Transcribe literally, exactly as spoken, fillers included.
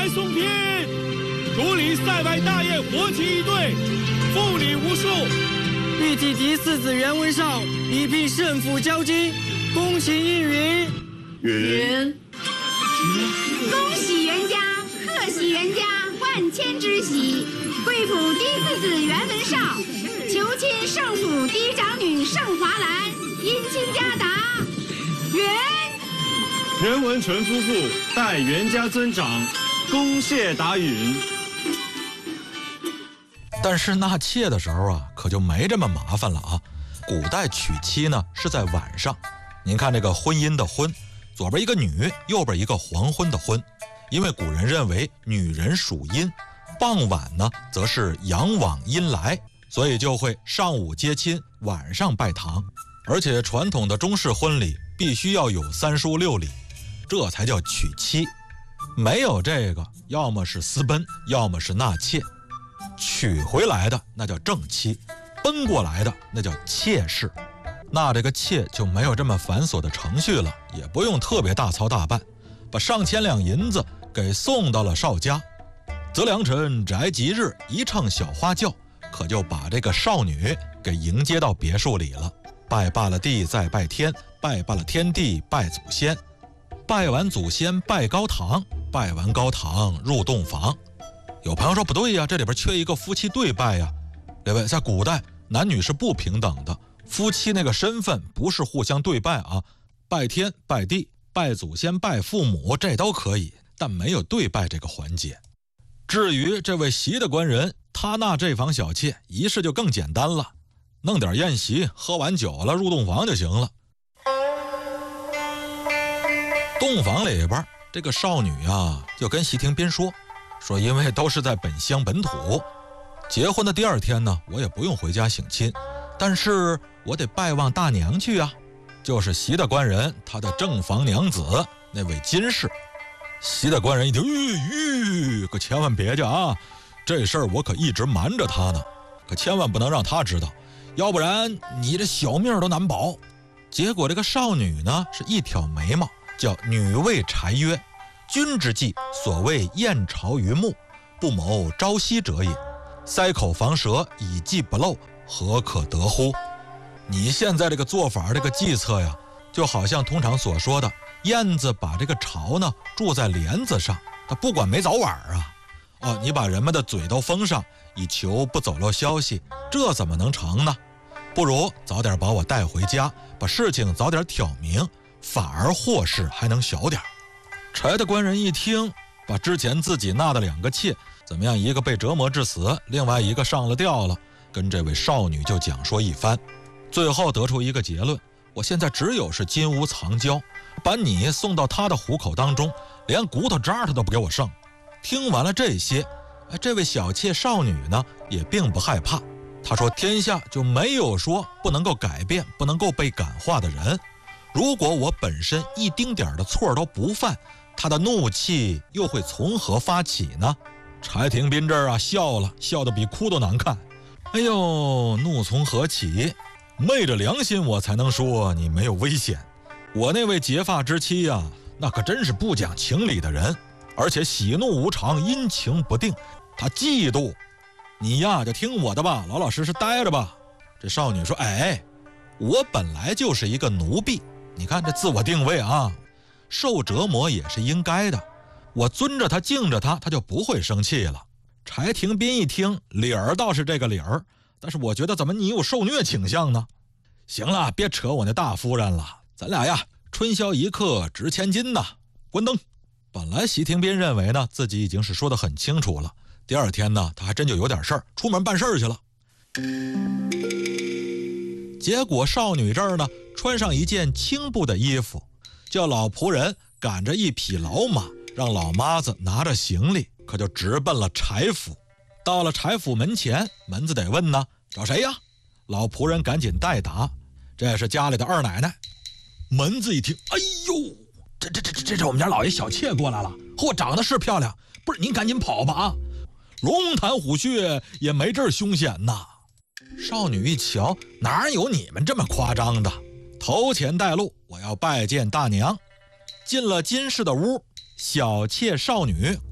来送聘。竹林塞外大宴，火起一队，妇女无数。 玉帝嫡四子袁文绍比聘圣府交金，恭请应允。 允。 恭喜袁家，贺喜袁家，万千之喜。贵府嫡四子袁文绍，求亲圣府嫡长女盛华兰，姻亲家达。袁。 袁文纯夫妇代袁家尊长，恭谢答允。 但是纳妾的时候啊，可就没这么麻烦了啊。古代娶妻呢是在晚上，您看这个婚姻的婚，左边一个女，右边一个黄昏的昏，因为古人认为女人属阴，傍晚呢则是阳往阴来，所以就会上午接亲，晚上拜堂。而且传统的中式婚礼必须要有三书六礼，这才叫娶妻。没有这个，要么是私奔，要么是纳妾。娶回来的那叫正妻，奔过来的那叫妾室。那这个妾就没有这么繁琐的程序了，也不用特别大操大办，把上千两银子给送到了少家。择良辰宅吉日，一乘小花轿，可就把这个少女给迎接到别墅里了。拜罢了地，再拜天；拜罢了天地，拜祖先；拜完祖先，拜高堂；拜完高堂，入洞房。有朋友说不对呀，这里边缺一个夫妻对拜呀。各位，在古代男女是不平等的，夫妻那个身份不是互相对拜啊，拜天、拜地、拜祖先、拜父母这都可以，但没有对拜这个环节。至于这位习的官人，他纳这房小妾，仪式就更简单了，弄点宴席，喝完酒了入洞房就行了。洞房里边，这个少女啊，就跟席亭宾说。说因为都是在本乡本土，结婚的第二天呢，我也不用回家省亲，但是我得拜望大娘去啊，就是习的官人他的正房娘子那位金氏。习的官人一听，吁吁，可千万别去啊，这事儿我可一直瞒着他呢，可千万不能让他知道，要不然你这小命都难保。结果这个少女呢是一挑眉毛，叫女为柴曰，君之计，所谓燕巢于目，不谋朝夕者也。塞口防舌，以计不漏，何可得乎？你现在这个做法，这个计策呀，就好像通常所说的，燕子把这个巢呢住在帘子上，它不管没早晚啊。哦，你把人们的嘴都封上，以求不走漏消息，这怎么能成呢？不如早点把我带回家，把事情早点挑明，反而祸事还能小点。柴的官人一听，把之前自己纳的两个妾怎么样，一个被折磨致死，另外一个上了吊了，跟这位少女就讲说一番，最后得出一个结论，我现在只有是金屋藏娇，把你送到他的虎口当中，连骨头渣他都不给我剩。听完了这些，这位小妾少女呢也并不害怕，她说天下就没有说不能够改变，不能够被感化的人，如果我本身一丁点的错都不犯，他的怒气又会从何发起呢？柴廷宾这儿啊笑了，笑得比哭都难看。哎呦，怒从何起？昧着良心我才能说你没有危险。我那位结发之妻啊，那可真是不讲情理的人，而且喜怒无常，阴晴不定，他嫉妒。你呀就听我的吧，老老实实待着吧。这少女说，哎，我本来就是一个奴婢，你看这自我定位啊，受折磨也是应该的，我尊着他敬着他，他就不会生气了。柴廷宾一听，理儿倒是这个理儿，但是我觉得怎么你有受虐倾向呢？行了，别扯我那大夫人了，咱俩呀春宵一刻值千金呐。关灯。本来席廷宾认为呢自己已经是说得很清楚了，第二天呢他还真就有点事儿，出门办事儿去了。结果少女这儿呢穿上一件青布的衣服，叫老仆人赶着一匹老马，让老妈子拿着行李，可就直奔了柴府。到了柴府门前，门子得问呢，找谁呀？老仆人赶紧代答，这是家里的二奶奶。门子一听，哎呦，这这这这这是我们家老爷小妾过来了，嚯，长得是漂亮，不是您赶紧跑吧啊！龙潭虎穴也没这儿凶险呐。少女一瞧，哪有你们这么夸张的？头前带路，我要拜见大娘。进了金氏的屋，小妾少女